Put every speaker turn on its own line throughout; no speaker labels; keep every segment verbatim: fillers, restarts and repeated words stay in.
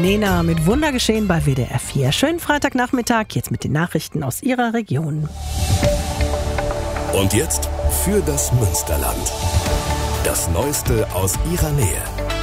Nena mit Wundergeschehen bei W D R vier. Schönen Freitagnachmittag, jetzt mit den Nachrichten aus Ihrer Region.
Und jetzt für das Münsterland. Das Neueste aus Ihrer Nähe.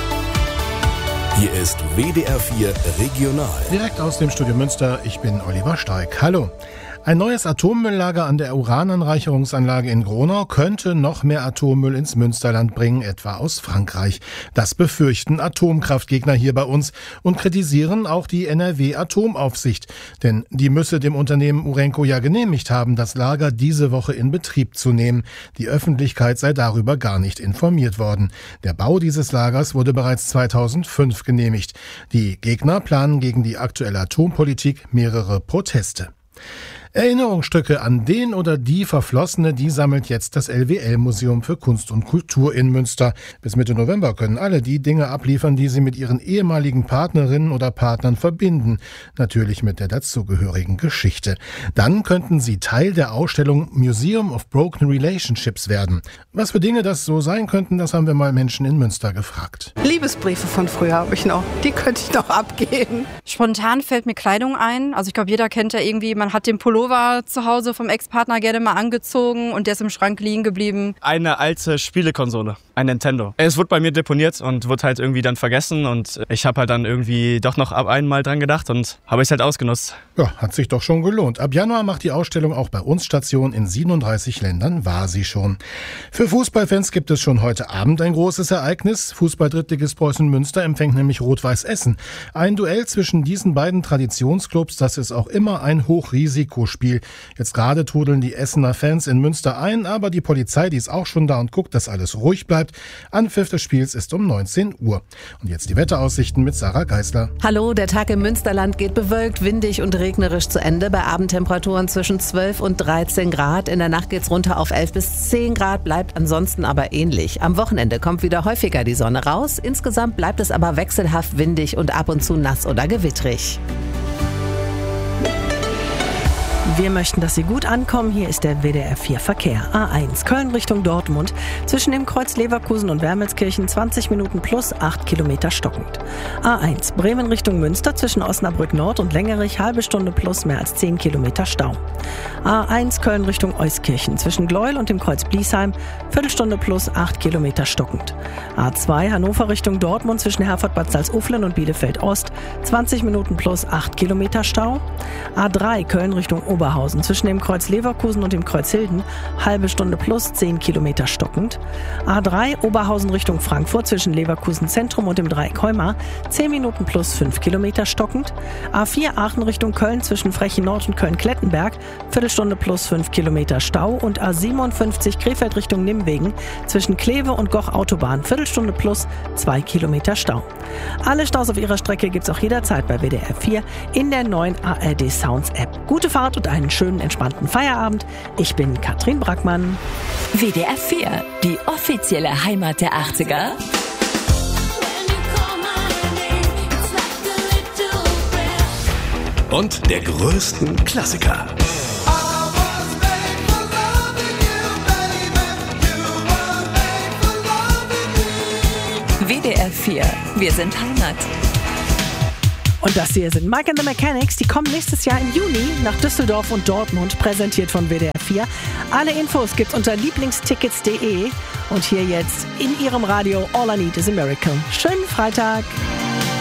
Hier ist W D R vier Regional.
Direkt aus dem Studio Münster, ich bin Oliver Steig. Hallo. Ein neues Atommülllager an der Urananreicherungsanlage in Gronau könnte noch mehr Atommüll ins Münsterland bringen, etwa aus Frankreich. Das befürchten Atomkraftgegner hier bei uns und kritisieren auch die N R W-Atomaufsicht. Denn die müsse dem Unternehmen Urenco ja genehmigt haben, das Lager diese Woche in Betrieb zu nehmen. Die Öffentlichkeit sei darüber gar nicht informiert worden. Der Bau dieses Lagers wurde bereits zweitausendfünf genehmigt. Die Gegner planen gegen die aktuelle Atompolitik mehrere Proteste. Erinnerungsstücke an den oder die Verflossene, die sammelt jetzt das L W L-Museum für Kunst und Kultur in Münster. Bis Mitte November können alle die Dinge abliefern, die sie mit ihren ehemaligen Partnerinnen oder Partnern verbinden. Natürlich mit der dazugehörigen Geschichte. Dann könnten sie Teil der Ausstellung Museum of Broken Relationships werden. Was für Dinge das so sein könnten, das haben wir mal Menschen in Münster gefragt.
Liebesbriefe von früher habe ich noch. Die könnte ich noch abgeben.
Spontan fällt mir Kleidung ein. Also ich glaube, jeder kennt ja irgendwie, man hat den Pullover zu Hause vom Ex-Partner gerne mal angezogen und der ist im Schrank liegen geblieben.
Eine alte Spielekonsole, ein Nintendo. Es wurde bei mir deponiert und wurde halt irgendwie dann vergessen und ich habe halt dann irgendwie doch noch ab einmal dran gedacht und habe es halt ausgenutzt.
Ja, hat sich doch schon gelohnt. Ab Januar macht die Ausstellung auch bei uns Station. In siebenunddreißig Ländern war sie schon. Für Fußballfans gibt es schon heute Abend ein großes Ereignis. Fußball-Drittligist Preußen Münster empfängt nämlich Rot-Weiß Essen. Ein Duell zwischen diesen beiden Traditionsclubs, das ist auch immer ein Hochrisikospiel. Jetzt gerade trudeln die Essener Fans in Münster ein, aber die Polizei, die ist auch schon da und guckt, dass alles ruhig bleibt. Anpfiff des Spiels ist um neunzehn Uhr. Und jetzt die Wetteraussichten mit Sarah Geisler.
Hallo, der Tag im Münsterland geht bewölkt, windig und regnerisch zu Ende. Bei Abendtemperaturen zwischen zwölf und dreizehn Grad. In der Nacht geht's runter auf elf bis zehn Grad, bleibt ansonsten aber ähnlich. Am Wochenende kommt wieder häufiger die Sonne raus. Insgesamt bleibt es aber wechselhaft windig und ab und zu nass oder gewittrig.
Wir möchten, dass Sie gut ankommen. Hier ist der W D R vier Verkehr. A eins Köln Richtung Dortmund. Zwischen dem Kreuz Leverkusen und Wermelskirchen zwanzig Minuten plus acht Kilometer stockend. A eins Bremen Richtung Münster zwischen Osnabrück Nord und Längerich halbe Stunde plus mehr als zehn Kilometer Stau. A eins Köln Richtung Euskirchen zwischen Gleuel und dem Kreuz Bliesheim Viertelstunde plus acht Kilometer stockend. A zwei Hannover Richtung Dortmund zwischen Herford-Bad Salzuflen und Bielefeld Ost zwanzig Minuten plus acht Kilometer Stau. A drei Köln Richtung Oberhausen zwischen dem Kreuz Leverkusen und dem Kreuz Hilden halbe Stunde plus zehn Kilometer stockend. A drei Oberhausen Richtung Frankfurt zwischen Leverkusen Zentrum und dem Dreieck Heumar zehn Minuten plus fünf Kilometer stockend. A vier Aachen Richtung Köln zwischen Frechen Nord und Köln-Klettenberg Viertelstunde plus fünf Kilometer Stau. Und A siebenundfünfzig Krefeld Richtung Nimwegen zwischen Kleve und Goch Autobahn Viertelstunde plus zwei Kilometer Stau. Alle Staus auf ihrer Strecke gibt's auch jederzeit bei W D R vier in der neuen A R D Sounds App. Gute Fahrt und einen schönen, entspannten Feierabend. Ich bin Katrin Brackmann.
W D R vier, die offizielle Heimat der achtziger.
Und der größten Klassiker.
W D R vier, wir sind Heimat.
Und das hier sind Mike and the Mechanics. Die kommen nächstes Jahr im Juni nach Düsseldorf und Dortmund, präsentiert von W D R vier. Alle Infos gibt's unter lieblingstickets punkt de. Und hier jetzt in Ihrem Radio All I Need is a Miracle. Schönen Freitag.